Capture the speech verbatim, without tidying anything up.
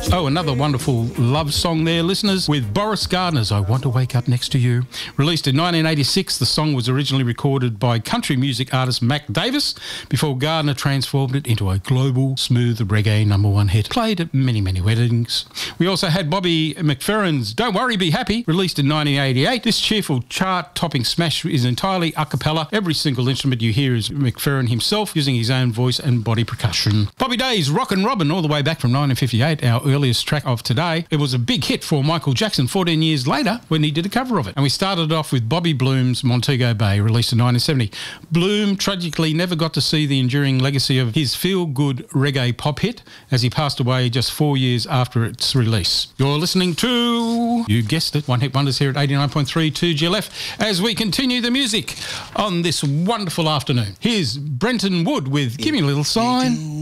Oh, another wonderful love song there, listeners, with Boris Gardner's I Want to Wake Up Next to You. Released in nineteen eighty-six, the song was originally recorded by country music artist Mac Davis before Gardner transformed it into a global smooth reggae number one hit. Played at many, many weddings. We also had Bobby McFerrin's Don't Worry, Be Happy, released in nineteen eighty-eight. This cheerful chart-topping smash is entirely a cappella. Every single instrument you hear is McFerrin himself using his own voice and body percussion. Bobby Day's Rockin' Robin, all the way back from nineteen fifty-eight, our earliest track of today. It was a big hit for Michael Jackson fourteen years later when he did a cover of it. And we started off with Bobby Bloom's Montego Bay, released in nineteen seventy. Bloom tragically never got to see the enduring legacy of his feel-good reggae pop hit as he passed away just four years after its release. You're listening to, you guessed it, One Hit Wonders here at eighty-nine point three two G L F as we continue the music on this wonderful afternoon. Here's Brenton Wood with Give Me a Little Sign.